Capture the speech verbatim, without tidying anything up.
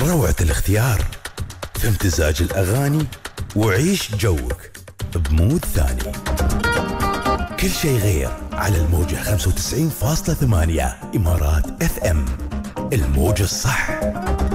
روعة الاختيار في امتزاج الأغاني، وعيش جوك بمود ثاني. كل شيء غير على الموجة خمسة وتسعين فاصلة ثمانية إمارات اف ام، الموجة الصح.